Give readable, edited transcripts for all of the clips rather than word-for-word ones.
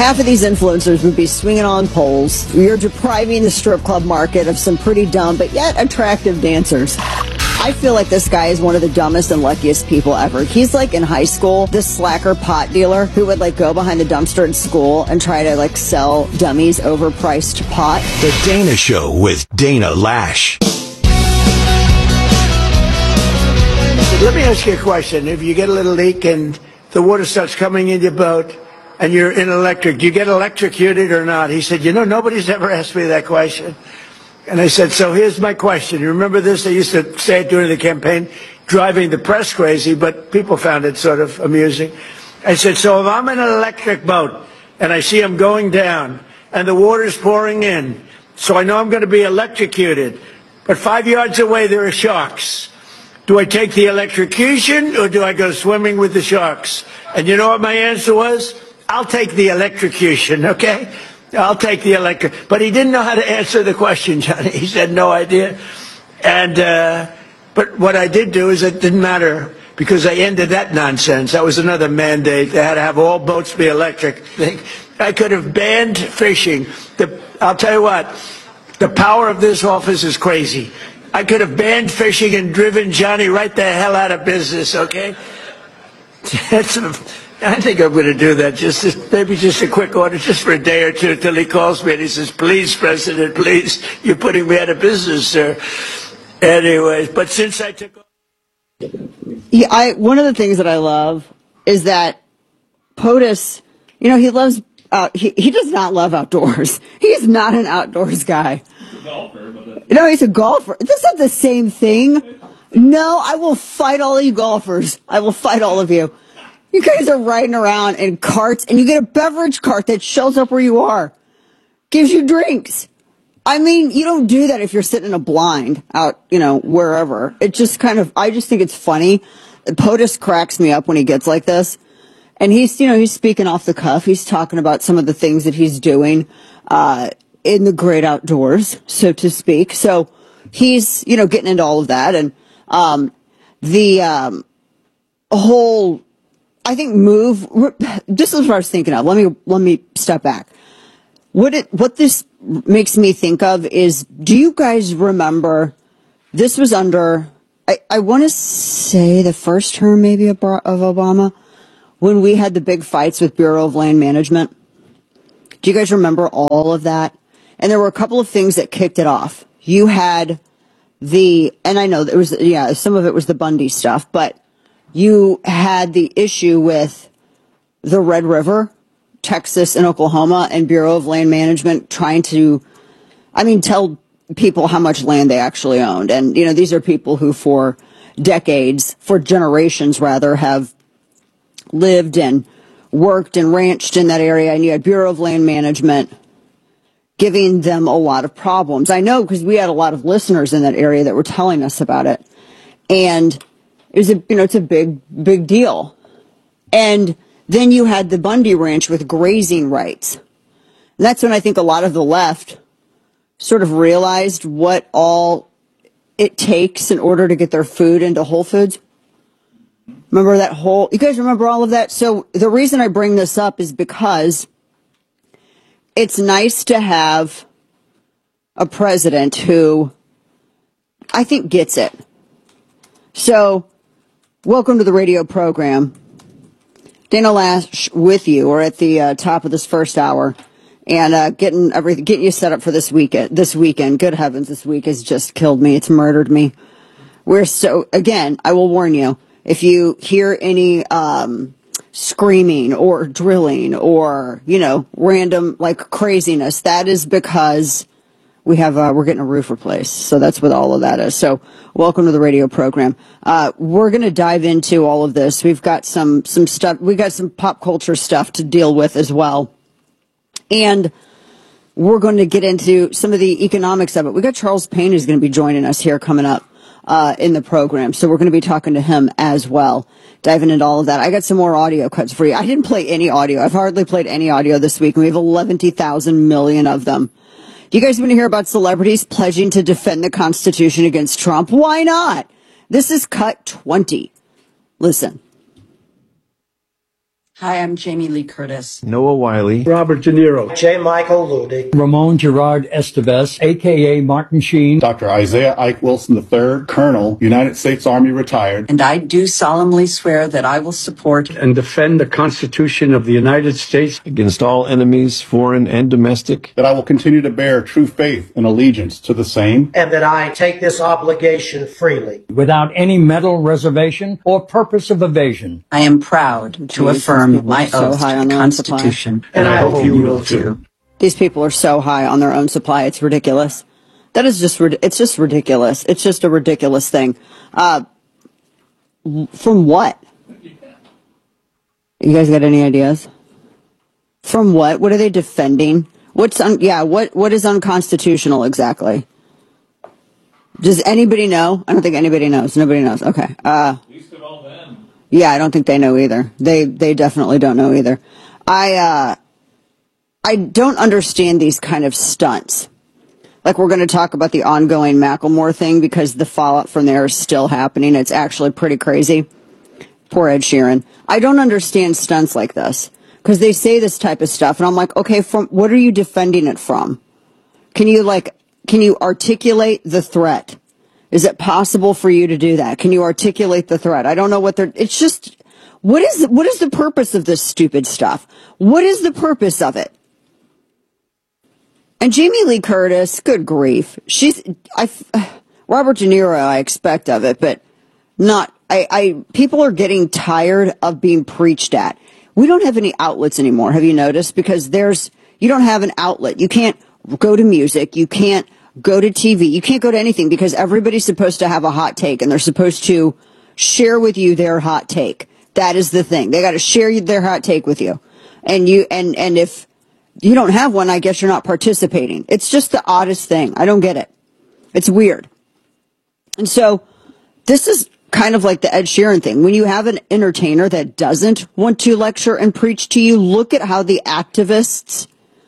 half of these influencers would be swinging on poles. You're depriving the strip club market of some pretty dumb but yet attractive dancers. I feel like this guy is one of the dumbest and luckiest people ever. He's like in high school, this slacker pot dealer who would like go behind the dumpster at school and try to like sell dummies overpriced pot. The Dana Show with Dana Lash. Let me ask you a question. If you get a little leak and the water starts coming in your boat and you're in electric, do you get electrocuted or not? He said, nobody's ever asked me that question. And I said, so here's my question. You remember this? I used to say it during the campaign, driving the press crazy, but people found it sort of amusing. I said, so if I'm in an electric boat and I see I'm going down and the water's pouring in, so I know I'm going to be electrocuted, but 5 yards away there are sharks. Do I take the electrocution or do I go swimming with the sharks? And you know what my answer was? I'll take the electrocution, okay? I'll take the electric. But he didn't know how to answer the question, Johnny. He said no idea. And but what I did do is it didn't matter because I ended that nonsense. That was another mandate. They had to have all boats be electric. I could have banned fishing. I'll tell you what, the power of this office is crazy. I could have banned fishing and driven Johnny right the hell out of business, okay? I think I'm going to do that. Maybe just a quick order, just for a day or two, until he calls me and he says, "Please, President, please, you're putting me out of business, sir." Anyways, but since I took one of the things that I love is that POTUS, he loves. He does not love outdoors. He's not an outdoors guy. He's a golfer, but he's a golfer. That's not the same thing. No, I will fight all of you golfers. I will fight all of you. You guys are riding around in carts, and you get a beverage cart that shows up where you are. Gives you drinks. I mean, you don't do that if you're sitting in a blind out, wherever. It just I just think it's funny. POTUS cracks me up when he gets like this. And he's speaking off the cuff. He's talking about some of the things that he's doing in the great outdoors, so to speak. So he's, getting into all of that. And the whole... I think this is what I was thinking of. Let me step back. What this makes me think of is, do you guys remember, this was under, I want to say the first term maybe of Obama, when we had the big fights with Bureau of Land Management? Do you guys remember all of that? And there were a couple of things that kicked it off. You had and I know there was, some of it was the Bundy stuff, but you had the issue with the Red River, Texas and Oklahoma, and Bureau of Land Management trying to, tell people how much land they actually owned. And, these are people who for generations rather, have lived and worked and ranched in that area. And you had Bureau of Land Management giving them a lot of problems. I know because we had a lot of listeners in that area that were telling us about it. And it's a big deal. And then you had the Bundy Ranch with grazing rights. And that's when I think a lot of the left sort of realized what all it takes in order to get their food into Whole Foods. Remember you guys remember all of that? So the reason I bring this up is because it's nice to have a president who I think gets it. So, welcome to the radio program. Dana Lash with you. We're at the top of this first hour and getting you set up for this weekend. Good heavens, this week has just killed me. It's murdered me. Again, I will warn you, if you hear any screaming or drilling or, random craziness, that is because we're getting a roof replaced. So that's what all of that is. So welcome to the radio program. We're going to dive into all of this. We've got some stuff. We got some pop culture stuff to deal with as well. And we're going to get into some of the economics of it. We got Charles Payne who's going to be joining us here coming up in the program. So we're going to be talking to him as well, diving into all of that. I got some more audio cuts for you. I didn't play any audio. I've hardly played any audio this week, and we have 11,000 million of them. Do you guys want to hear about celebrities pledging to defend the Constitution against Trump? Why not? This is cut 20. Listen. Hi, I'm Jamie Lee Curtis. Noah Wiley. Robert De Niro. J. Michael Ludig. Ramon Gerard Estevez, a.k.a. Martin Sheen. Dr. Isaiah Ike Wilson III, Colonel, United States Army retired. And I do solemnly swear that I will support and defend the Constitution of the United States against all enemies, foreign and domestic. That I will continue to bear true faith and allegiance to the same. And that I take this obligation freely. Without any mental reservation or purpose of evasion. I am proud to affirm my oath to the Constitution. And I hope you will too. These people are so high on their own supply, it's ridiculous. That is just, it's just ridiculous. It's just a ridiculous thing. From what? You guys got any ideas? From what? What are they defending? What is unconstitutional exactly? Does anybody know? I don't think anybody knows. Nobody knows. Okay. At least of all them. Yeah, I don't think they know either. They definitely don't know either. I don't understand these kind of stunts. Like, we're going to talk about the ongoing Macklemore thing because the fallout from there is still happening. It's actually pretty crazy. Poor Ed Sheeran. I don't understand stunts like this because they say this type of stuff and I'm like, okay, from what are you defending it from? Can you articulate the threat? Is it possible for you to do that? Can you articulate the threat? I don't know it's just, what is the purpose of this stupid stuff? What is the purpose of it? And Jamie Lee Curtis, good grief. Robert De Niro, I expect of it, but people are getting tired of being preached at. We don't have any outlets anymore. Have you noticed? Because you don't have an outlet. You can't go to music. You can't go to TV. You can't go to anything because everybody's supposed to have a hot take and they're supposed to share with you their hot take. That is the thing. They got to share their hot take with you. And if you don't have one, I guess you're not participating. It's just the oddest thing. I don't get it. It's weird. And so this is kind of like the Ed Sheeran thing. When you have an entertainer that doesn't want to lecture and preach to you, look at how the activists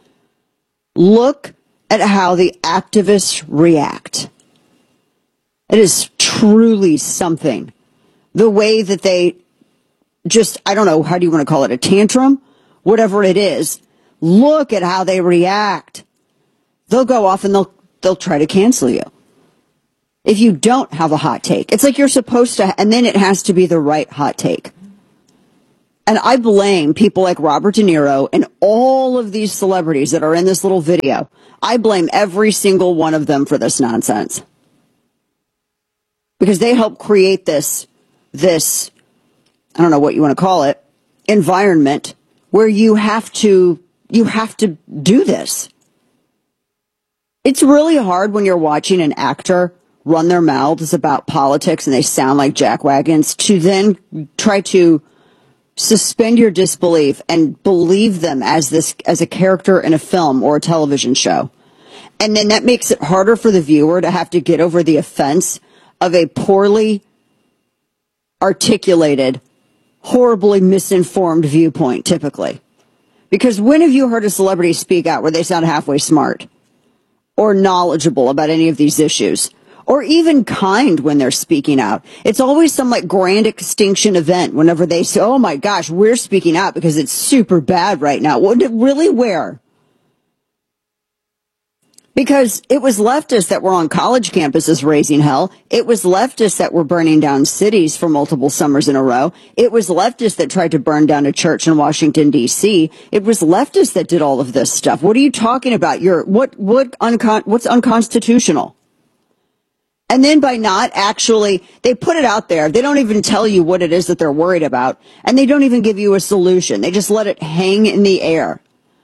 react. It is truly something. The way that they just, I don't know, how do you want to call it, a tantrum? Whatever it is. Look at how they react. They'll go off and they'll try to cancel you. If you don't have a hot take, it's like you're supposed to, and then it has to be the right hot take. And I blame people like Robert De Niro and all of these celebrities that are in this little video. I blame every single one of them for this nonsense. Because they help create this, I don't know what you want to call it, environment where you have to do this. It's really hard when you're watching an actor run their mouths about politics and they sound like jackwagons to then try to suspend your disbelief and believe them as a character in a film or a television show. And then that makes it harder for the viewer to have to get over the offense of a poorly articulated, horribly misinformed viewpoint, typically. Because when have you heard a celebrity speak out where they sound halfway smart or knowledgeable about any of these issues? Or even kind when they're speaking out. It's always some like grand extinction event whenever they say, oh my gosh, we're speaking out because it's super bad right now. Well, really where? Because it was leftists that were on college campuses raising hell. It was leftists that were burning down cities for multiple summers in a row. It was leftists that tried to burn down a church in Washington, D.C. It was leftists that did all of this stuff. What are you talking about? What's unconstitutional? And then by not actually, they put it out there. They don't even tell you what it is that they're worried about. And they don't even give you a solution. They just let it hang in the air.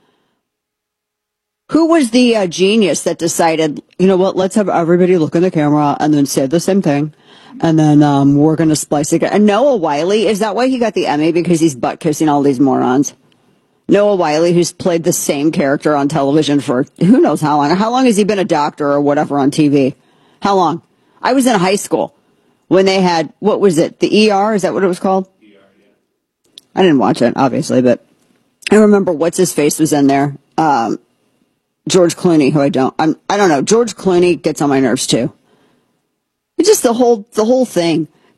Who was the genius that decided, you know what, let's have everybody look in the camera and then say the same thing. And then we're going to splice it. And Noah Wiley, is that why he got the Emmy? Because he's butt kissing all these morons. Noah Wiley, who's played the same character on television for who knows how long. How long has he been a doctor or whatever on TV? How long? I was in high school when they had, what was it, the ER? Is that what it was called? ER, yeah. I didn't watch it, obviously, but I remember what's-his-face was in there. George Clooney, who I don't know. George Clooney gets on my nerves, too. It's just the whole thing.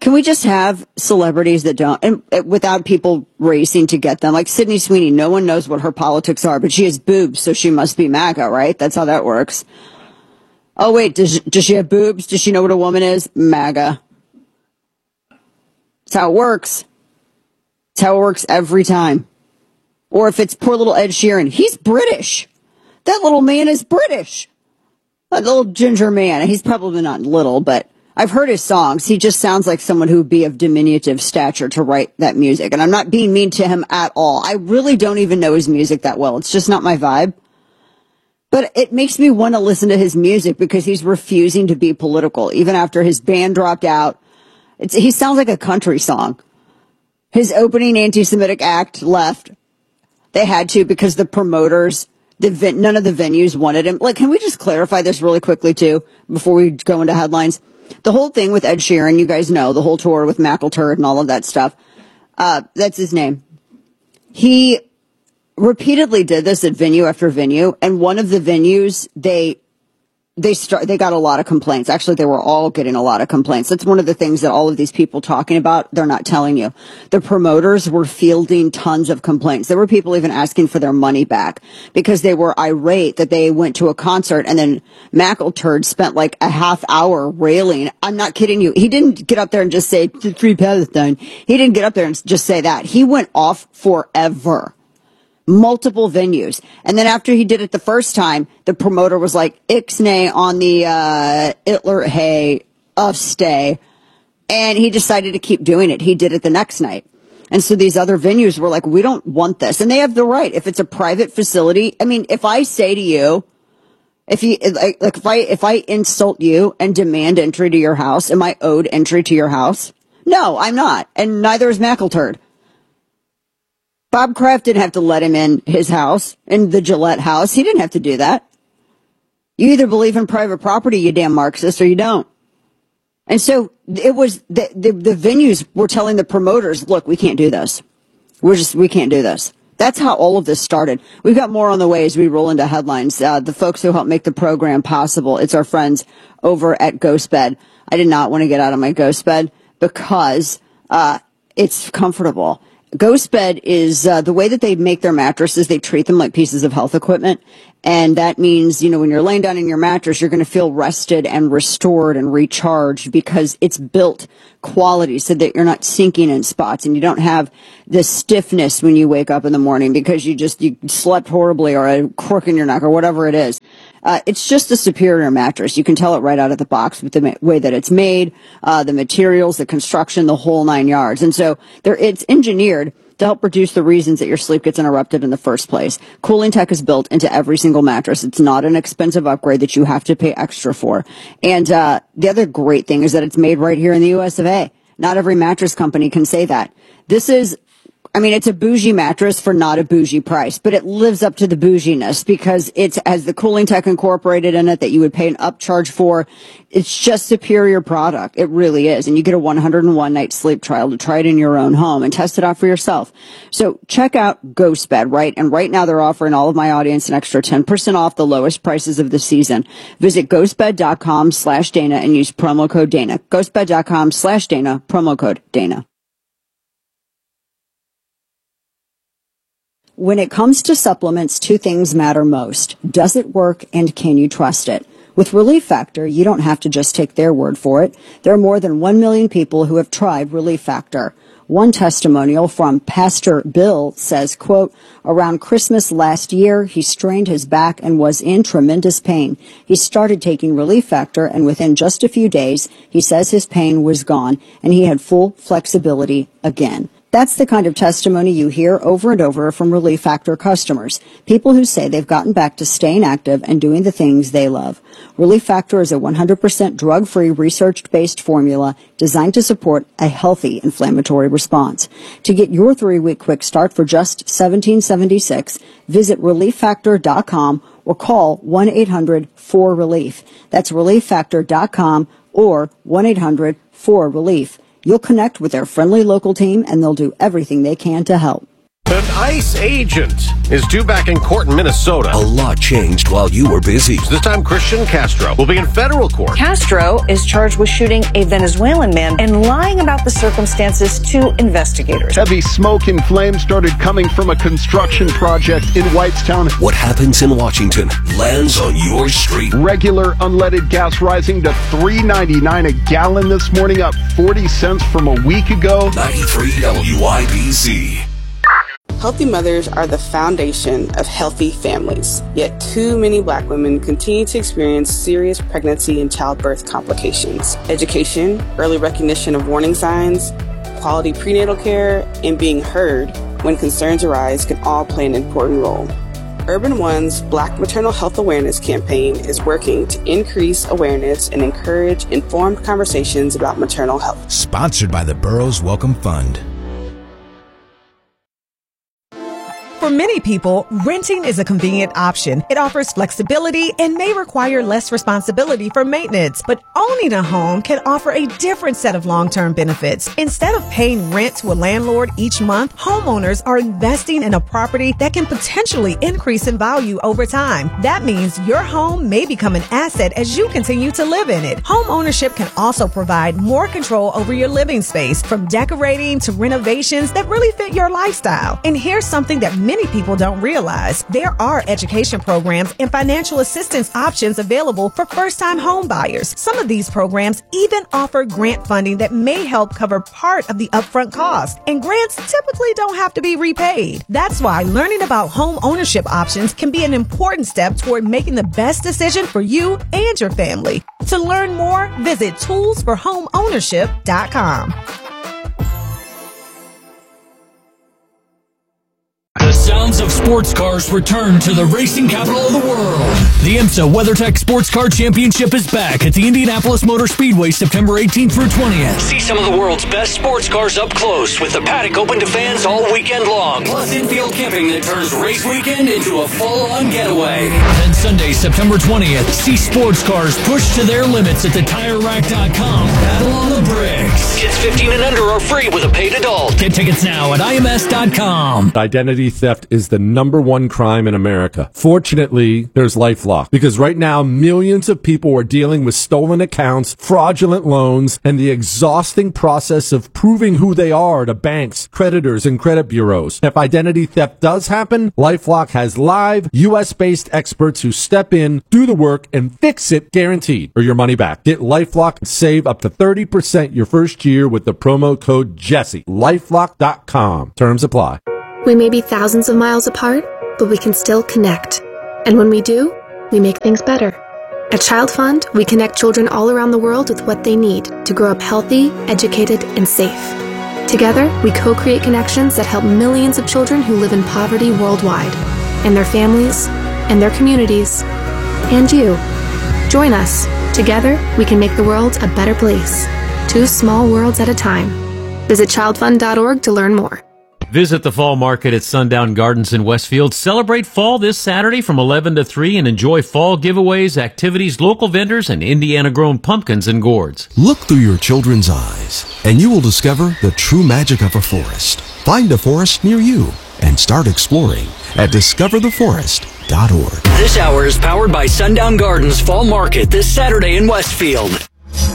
Can we just have celebrities that don't, and without people racing to get them? Like Sydney Sweeney, no one knows what her politics are, but she has boobs, so she must be MAGA, right? That's how that works. Oh, wait, does she have boobs? Does she know what a woman is? MAGA. That's how it works. It's how it works every time. Or if it's poor little Ed Sheeran, he's British. That little man is British. That little ginger man. He's probably not little, but I've heard his songs. He just sounds like someone who would be of diminutive stature to write that music. And I'm not being mean to him at all. I really don't even know his music that well. It's just not my vibe. But it makes me want to listen to his music because he's refusing to be political. Even after his band dropped out, he sounds like a country song. His opening anti-Semitic act left. They had to because the promoters, none of the venues wanted him. Like, can we just clarify this really quickly, too, before we go into headlines? The whole thing with Ed Sheeran, you guys know, the whole tour with Mackleturd and all of that stuff. That's his name. He repeatedly did this at venue after venue, and one of the venues, they got a lot of complaints. Actually, they were all getting a lot of complaints. That's one of the things that all of these people talking about, they're not telling you. The promoters were fielding tons of complaints. There were people even asking for their money back because they were irate that they went to a concert and then Mackleturd spent like a half hour railing. I'm not kidding you. He didn't get up there and just say, "Free Palestine." He didn't get up there and just say that. He went off forever. Multiple venues. And then after he did it the first time, the promoter was like, "Ixnay on the Hitler Hay of stay." And he decided to keep doing it. He did it the next night. And so these other venues were like, "We don't want this." And they have the right. If it's a private facility, I mean, if I say to you, if I insult you and demand entry to your house, am I owed entry to your house? No, I'm not. And neither is Mackleturd. Bob Kraft didn't have to let him in his house, in the Gillette house. He didn't have to do that. You either believe in private property, you damn Marxist, or you don't. And so it was the venues were telling the promoters, "Look, we can't do this. We can't do this." That's how all of this started. We've got more on the way as we roll into headlines. The folks who help make the program possible, it's our friends over at GhostBed. I did not want to get out of my GhostBed because it's comfortable. GhostBed is the way that they make their mattresses, they treat them like pieces of health equipment. And that means, when you're laying down in your mattress, you're going to feel rested and restored and recharged because it's built quality so that you're not sinking in spots and you don't have this stiffness when you wake up in the morning because you slept horribly or a cork in your neck or whatever it is. It's just a superior mattress. You can tell it right out of the box with the way that it's made, the materials, the construction, the whole 9 yards. And so it's engineered to help reduce the reasons that your sleep gets interrupted in the first place. Cooling tech is built into every single mattress. It's not an expensive upgrade that you have to pay extra for. And the other great thing is that it's made right here in the US of A. Not every mattress company can say that. It's a bougie mattress for not a bougie price, but it lives up to the bouginess because it has the cooling tech incorporated in it that you would pay an upcharge for. It's just superior product. It really is. And you get a 101 night sleep trial to try it in your own home and test it out for yourself. So check out GhostBed, right? And right now they're offering all of my audience an extra 10% off the lowest prices of the season. Visit ghostbed.com/Dana and use promo code Dana. Ghostbed.com/Dana, promo code Dana. When it comes to supplements, two things matter most. Does it work and can you trust it? With Relief Factor, you don't have to just take their word for it. There are more than 1 million people who have tried Relief Factor. One testimonial from Pastor Bill says, quote, "Around Christmas last year, he strained his back and was in tremendous pain. He started taking Relief Factor, and within just a few days, he says his pain was gone and he had full flexibility again." That's the kind of testimony you hear over and over from Relief Factor customers. People who say they've gotten back to staying active and doing the things they love. Relief Factor is a 100% drug-free, research-based formula designed to support a healthy inflammatory response. To get your 3-week quick start for just $17.76, visit ReliefFactor.com or call 1-800-4RELIEF. That's ReliefFactor.com or 1-800-4RELIEF. You'll connect with their friendly local team, and they'll do everything they can to help. An ICE agent is due back in court in Minnesota. A lot changed while you were busy. This time, Christian Castro will be in federal court. Castro is charged with shooting a Venezuelan man and lying about the circumstances to investigators. Heavy smoke and flames started coming from a construction project in Whitestown. What happens in Washington lands on your street. Regular unleaded gas rising to $3.99 a gallon this morning, up 40 cents from a week ago. 93 WIBC. Healthy mothers are the foundation of healthy families, yet too many Black women continue to experience serious pregnancy and childbirth complications. Education, early recognition of warning signs, quality prenatal care, and being heard when concerns arise can all play an important role. Urban One's Black Maternal Health Awareness campaign is working to increase awareness and encourage informed conversations about maternal health. Sponsored by the Burroughs Welcome Fund. For many people, renting is a convenient option. It offers flexibility and may require less responsibility for maintenance. But owning a home can offer a different set of long-term benefits. Instead of paying rent to a landlord each month, homeowners are investing in a property that can potentially increase in value over time. That means your home may become an asset as you continue to live in it. Home ownership can also provide more control over your living space, from decorating to renovations that really fit your lifestyle. And here's something that many people don't realize. There are education programs and financial assistance options available for first-time home buyers. Some of these programs even offer grant funding that may help cover part of the upfront cost. And grants typically don't have to be repaid. That's why learning about home ownership options can be an important step toward making the best decision for you and your family. To learn more, visit toolsforhomeownership.com. The sounds of sports cars return to the racing capital of the world. The IMSA WeatherTech Sports Car Championship is back at the Indianapolis Motor Speedway September 18th through 20th. See some of the world's best sports cars up close with the paddock open to fans all weekend long. Plus infield camping that turns race weekend into a full-on getaway. Then Sunday, September 20th, see sports cars pushed to their limits at the TireRack.com. Battle on the bricks. Kids 15 and under are free with a paid adult. Get tickets now at IMS.com. Identity theft is the #1 crime in America. Fortunately, there's LifeLock, because right now millions of people are dealing with stolen accounts, fraudulent loans, and the exhausting process of proving who they are to banks, creditors, and credit bureaus. If identity theft does happen, LifeLock has live US-based experts who step in, do the work, and fix it, guaranteed, or your money back. Get LifeLock and save up to 30% your first year with the promo code Jesse. LifeLock.com. Terms apply. We may be thousands of miles apart, but we can still connect. And when we do, we make things better. At Child Fund, we connect children all around the world with what they need to grow up healthy, educated, and safe. Together, we co-create connections that help millions of children who live in poverty worldwide, and their families, and their communities, and you. Join us. Together, we can make the world a better place. 2 small worlds at a time. Visit childfund.org to learn more. Visit the fall market at Sundown Gardens in Westfield. Celebrate fall this Saturday from 11 to 3 and enjoy fall giveaways, activities, local vendors, and Indiana-grown pumpkins and gourds. Look through your children's eyes, and you will discover the true magic of a forest. Find a forest near you and start exploring at discovertheforest.org. This hour is powered by Sundown Gardens Fall Market this Saturday in Westfield.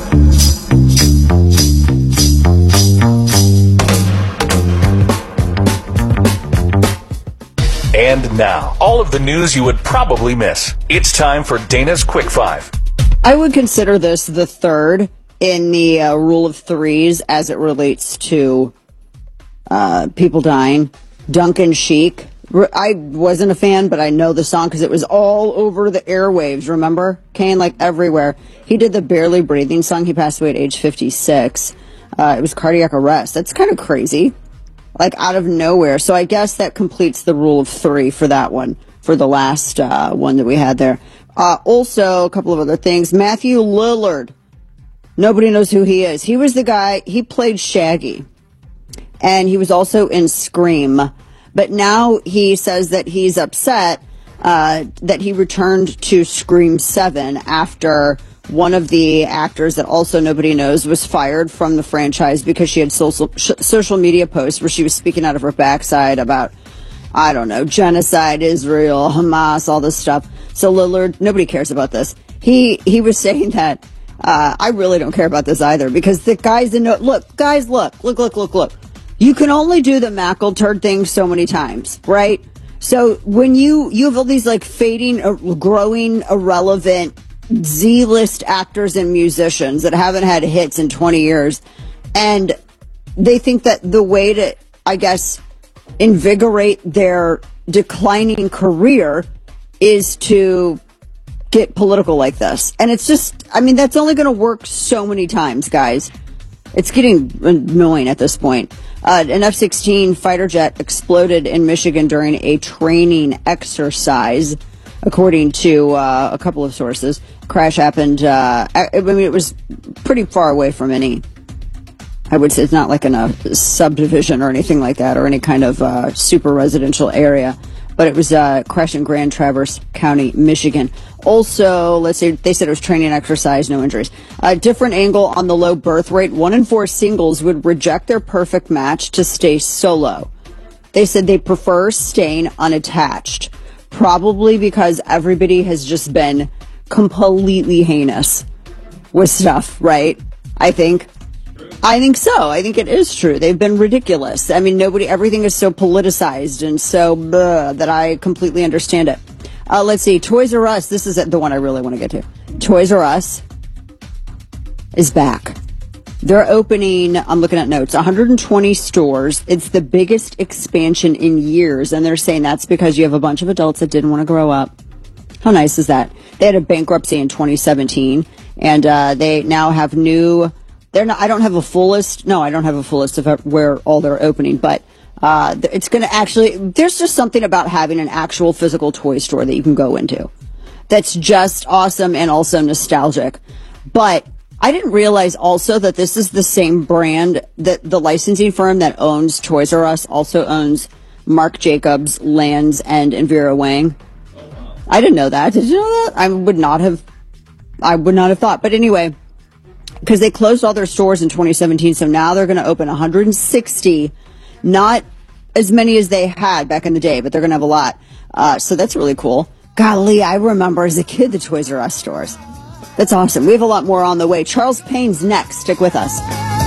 And now, all of the news you would probably miss. It's time for Dana's Quick Five. I would consider this the third in the rule of threes as it relates to people dying. Duncan Sheik. I wasn't a fan, but I know the song because it was all over the airwaves, remember? Kane, like everywhere. He did the Barely Breathing song. He passed away at age 56. It was cardiac arrest. That's kind of crazy. Like out of nowhere. So I guess that completes the rule of three for that one, for the last one that we had there. Also, a couple of other things. Matthew Lillard. Nobody knows who he is. He was the guy, he played Shaggy. And he was also in Scream. But now he says that he's upset that he returned to Scream 7 after one of the actors that also nobody knows was fired from the franchise because she had social media posts where she was speaking out of her backside about I don't know, genocide, Israel, Hamas, all this stuff. So Lillard, nobody cares about this. He was saying that, I really don't care about this either, because the guys look. You can only do the McIlturd thing so many times, right? So when you have all these like fading, growing, irrelevant, Z-list actors and musicians that haven't had hits in 20 years, and they think that the way to, I guess, invigorate their declining career is to get political like this. And it's just, I mean, that's only going to work so many times, guys. It's getting annoying at this point. An F-16 fighter jet exploded in Michigan during a training exercise, according to a couple of sources. Crash happened, it was pretty far away from any, I would say it's not like in a subdivision or anything like that, or any kind of super residential area. But it was crash in Grand Traverse County, Michigan. Also, let's see, they said it was training exercise, no injuries. A different angle on the low birth rate. 1 in 4 singles would reject their perfect match to stay solo. They said they prefer staying unattached, probably because everybody has just been completely heinous with stuff, right? I think so. I think it is true. They've been ridiculous. I mean, everything is so politicized and so that I completely understand it. Let's see. Toys R Us. This is the one I really want to get to. Toys R Us is back. They're opening, I'm looking at notes, 120 stores. It's the biggest expansion in years. And they're saying that's because you have a bunch of adults that didn't want to grow up. How nice is that? They had a bankruptcy in 2017 and they now have new... I don't have a full list of where all they're opening, but it's going to actually, there's just something about having an actual physical toy store that you can go into that's just awesome and also nostalgic. But I didn't realize also that this is the same brand that the licensing firm that owns Toys R Us also owns Marc Jacobs, Lands, and Vera Wang. I didn't know that. Did you know that? I would not have thought. But anyway, because they closed all their stores in 2017, so now they're going to open 160, not as many as they had back in the day, but they're going to have a lot. So that's really cool. Golly, I remember as a kid the Toys R Us stores. That's awesome. We have a lot more on the way. Charles Payne's next. Stick with us.